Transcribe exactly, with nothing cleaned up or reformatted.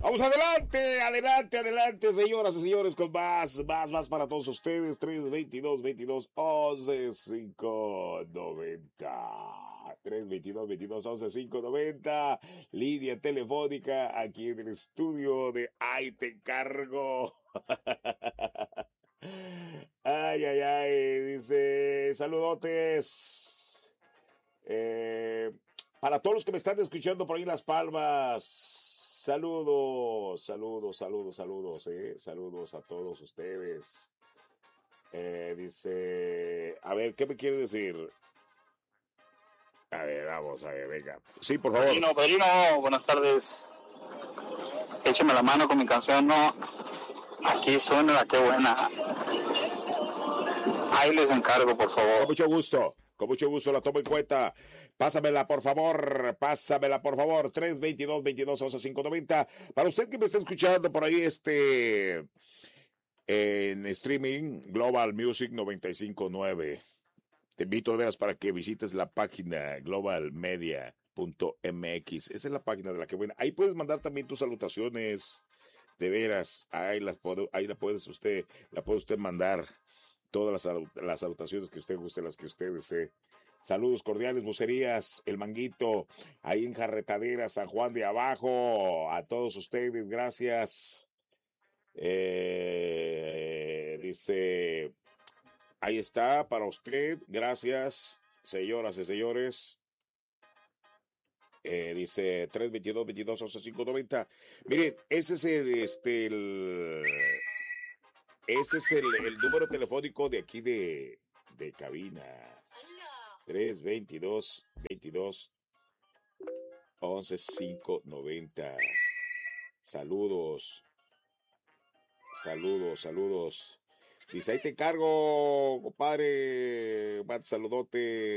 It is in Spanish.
Vamos adelante, adelante, adelante, señoras y señores, con más, más, más para todos ustedes. tres veintidós, veintidós, once, cinco noventa. tres veintidós, veintidós, once, cinco noventa. Línea telefónica aquí en el estudio de Ahí Te Encargo. Ay, ay, ay, dice, saludotes. Eh, para todos los que me están escuchando por ahí en Las Palmas. Saludos, saludos, saludos, saludos, eh. Saludos a todos ustedes. Eh, dice, a ver, ¿qué me quiere decir? A ver, vamos, a ver, venga. Sí, por favor. Perino, Perino, buenas tardes. Échame la mano con mi canción, ¿no? Aquí suena la que buena. Ahí les encargo, por favor. Con mucho gusto, con mucho gusto la tomo en cuenta. Pásamela, por favor, pásamela, por favor. tres veintidós, veintidós, once, cinco noventa. Para usted que me está escuchando por ahí, este, en streaming, Global Music noventa y cinco punto nueve. Te invito de veras para que visites la página global media punto m x. Esa es la página de la que voy. Ahí puedes mandar también tus salutaciones. De veras, ahí las puedo, ahí la puedes usted, la puede usted mandar. Todas las, las salutaciones que usted guste, las que usted desee. Saludos cordiales, Bucerías, El Manguito, ahí en Jarretadera, San Juan de Abajo. A todos ustedes, gracias. Eh, dice, ahí está para usted, gracias, señoras y señores. Eh, dice tres veintidós, veintidós, once, cinco noventa. Mire, ese es el, este, el... Ese es el, el número telefónico de aquí de, de cabina. tres veintidós, veintidós, once, cinco noventa. Saludos. Saludos, saludos. Dice, ahí te encargo, compadre. Un saludote.